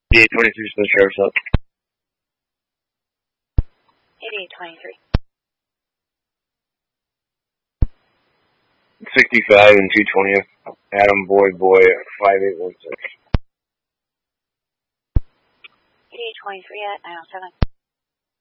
8823 Smith Sheriff's up. 8823. 65 and 220th. Adam Boy 5816. 8823 at 907.